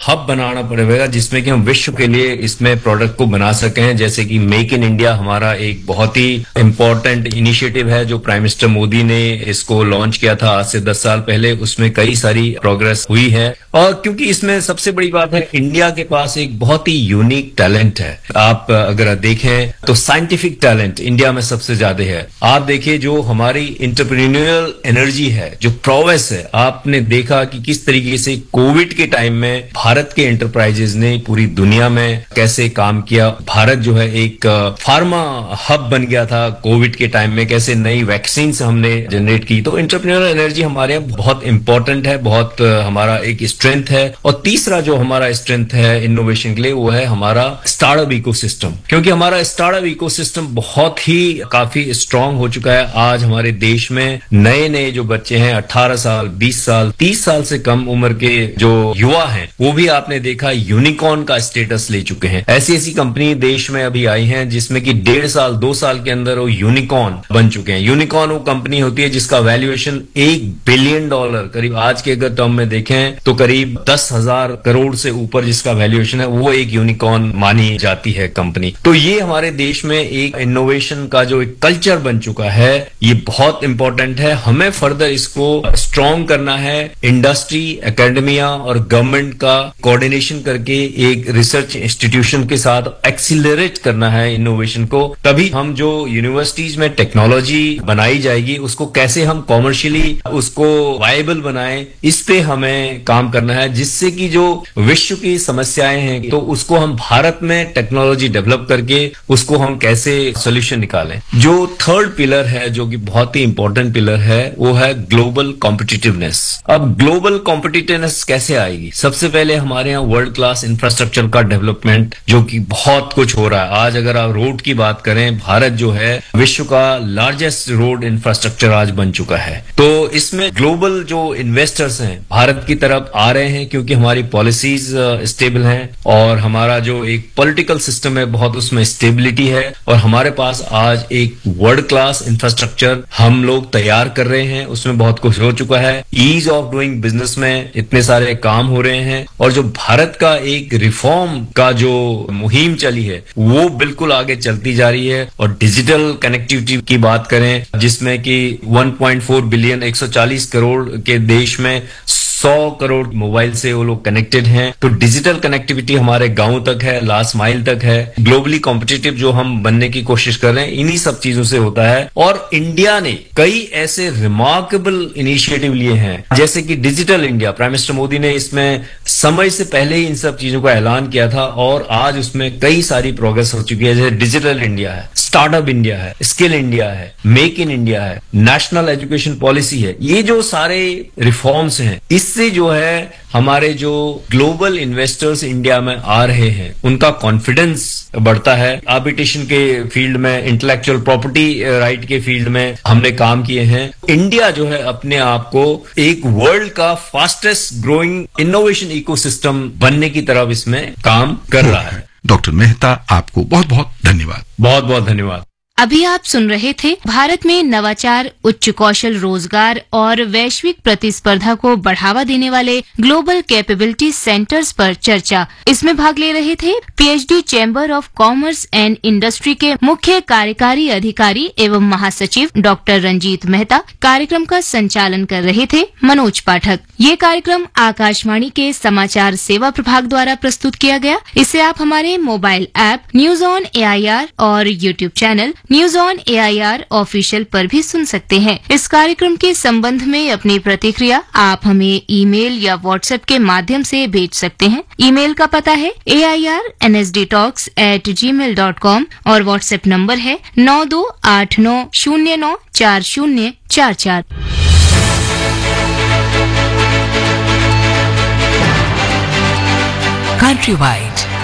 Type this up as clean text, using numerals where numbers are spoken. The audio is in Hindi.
हब बनाना पड़ेगा जिसमें कि हम विश्व के लिए इसमें प्रोडक्ट को बना सकें। जैसे कि मेक इन इंडिया हमारा एक बहुत ही इम्पोर्टेंट इनिशिएटिव है जो प्राइम मिनिस्टर मोदी ने इसको लॉन्च किया था आज से 10 साल पहले। उसमें कई सारी प्रोग्रेस हुई है और क्योंकि इसमें सबसे बड़ी बात है इंडिया के पास एक बहुत ही यूनिक टैलेंट है। आप अगर देखें तो साइंटिफिक टैलेंट इंडिया में सबसे ज्यादा है। आप देखिए जो हमारी एंटरप्रेन्योरियल एनर्जी है, जो प्रोग्रेस है, आपने देखा कि किस तरीके से कोविड के टाइम में भारत के एंटरप्राइजेज ने पूरी दुनिया में कैसे काम किया। भारत जो है एक फार्मा हब बन गया था कोविड के टाइम में, कैसे नई वैक्सीन हमने जनरेट की। तो एंटरप्रेन्योरियल एनर्जी हमारे यहाँ बहुत इंपॉर्टेंट है, बहुत हमारा एक स्ट्रेंथ है। और तीसरा जो हमारा स्ट्रेंथ है इनोवेशन के लिए वो है हमारा स्टार्टअप इकोसिस्टम, क्योंकि हमारा स्टार्टअप इकोसिस्टम बहुत ही काफी स्ट्रांग हो चुका है। आज हमारे देश में नए नए जो बच्चे हैं 18 साल 20 साल 30 साल से कम उम्र के जो युवा हैं वो भी आपने देखा यूनिकॉर्न का स्टेटस ले चुके हैं। ऐसी ऐसी कंपनी देश में अभी आई हैं जिसमें कि 1.5 साल 2 साल के अंदर वो यूनिकॉर्न बन चुके हैं। यूनिकॉर्न वो कंपनी होती है जिसका वैल्यूएशन $1 बिलियन करीब आज के अगर टर्म में देखें तो करीब 10,000 करोड़ से ऊपर जिसका वैल्यूएशन है वो एक यूनिकॉर्न मानी जाती है कंपनी। तो ये हमारे देश में एक इनोवेशन का जो एक कल्चर बन चुका है ये बहुत इंपॉर्टेंट है। हमें फर्दर इसको स्ट्रॉन्ग करना है। इंडस्ट्री, एकेडमिया और गवर्नमेंट का कोऑर्डिनेशन करके एक रिसर्च इंस्टीट्यूशन के साथ एक्सीलरेट करना है इनोवेशन को। तभी हम जो यूनिवर्सिटीज में टेक्नोलॉजी बनाई जाएगी उसको कैसे हम कॉमर्शियली उसको वायबल बनाएं, इस पे हमें काम करना है, जिससे कि जो विश्व की समस्याएं हैं तो उसको हम भारत में टेक्नोलॉजी डेवलप करके उसको हम कैसे सोल्यूशन निकालें। जो थर्ड पिलर है जो कि बहुत ही इंपॉर्टेंट पिलर है वो है ग्लोबल कॉम्पिटिटिवनेस। अब ग्लोबल कॉम्पिटिटिवनेस कैसे आएगी? सबसे पहले हमारे यहाँ वर्ल्ड क्लास इंफ्रास्ट्रक्चर का डेवलपमेंट जो कि बहुत कुछ हो रहा है। आज अगर आप रोड की बात करें, भारत जो है विश्व का लार्जेस्ट रोड इंफ्रास्ट्रक्चर आज बन चुका है। तो इसमें ग्लोबल जो इन्वेस्टर्स हैं भारत की तरफ आ रहे हैं क्योंकि हमारी पॉलिसीज स्टेबल हैं और हमारा जो एक पॉलिटिकल सिस्टम है बहुत उसमें स्टेबिलिटी है और हमारे पास आज एक वर्ल्ड क्लास इंफ्रास्ट्रक्चर हम लोग तैयार कर रहे हैं। उसमें बहुत कुछ हो चुका है। ईज ऑफ डूइंग बिजनेस में इतने सारे काम हो रहे हैं और जो भारत का एक रिफॉर्म का जो मुहिम चली है वो बिल्कुल आगे चलती जा रही है। और डिजिटल कनेक्टिविटी की बात करें जिसमें कि 1.4 बिलियन 140 करोड़ के देश में 100 करोड़ मोबाइल से वो लोग कनेक्टेड हैं। तो डिजिटल कनेक्टिविटी हमारे गांव तक है, लास्ट माइल तक है। ग्लोबली कॉम्पिटिटिव जो हम बनने की कोशिश कर रहे हैं इन्हीं सब चीजों से होता है। और इंडिया ने कई ऐसे रिमार्केबल इनिशिएटिव लिए हैं जैसे कि digital India. Prime minister Modi ने इसमें समय से पहले ही इन सब चीजों का ऐलान किया था और आज उसमें कई सारी प्रोग्रेस हो चुकी है। जैसे डिजिटल इंडिया है, स्टार्टअप इंडिया है, स्किल इंडिया है, मेक इन इंडिया है, नेशनल एजुकेशन पॉलिसी है। ये जो सारे रिफॉर्म्स हैं इससे जो है हमारे जो ग्लोबल इन्वेस्टर्स इंडिया में आ रहे हैं उनका कॉन्फिडेंस बढ़ता है। आर्बिट्रेशन के फील्ड में, इंटेलेक्चुअल प्रॉपर्टी राइट के फील्ड में हमने काम किए हैं। इंडिया जो है अपने आप को एक वर्ल्ड का फास्टेस्ट ग्रोइंग इनोवेशन इकोसिस्टम बनने की तरफ इसमें काम कर रहा है। डॉक्टर मेहता आपको बहुत बहुत धन्यवाद। बहुत बहुत धन्यवाद। अभी आप सुन रहे थे भारत में नवाचार, उच्च कौशल रोजगार और वैश्विक प्रतिस्पर्धा को बढ़ावा देने वाले ग्लोबल कैपेबिलिटी सेंटर्स पर चर्चा। इसमें भाग ले रहे थे PhD chamber of commerce and industry के मुख्य कार्यकारी अधिकारी एवं महासचिव डॉक्टर रंजीत मेहता। कार्यक्रम का संचालन कर रहे थे मनोज पाठक। ये कार्यक्रम आकाशवाणी के समाचार सेवा प्रभाग द्वारा प्रस्तुत किया गया। इसे आप हमारे mobile app news on AIR और YouTube channel news on AIR official पर भी सुन सकते हैं। इस कार्यक्रम के संबंध में अपनी प्रतिक्रिया आप हमें ईमेल या व्हाट्सएप के माध्यम से भेज सकते हैं। ईमेल का पता है AIRNSDtalks@gmail.com और व्हाट्सएप नंबर है 9289094044। Countrywide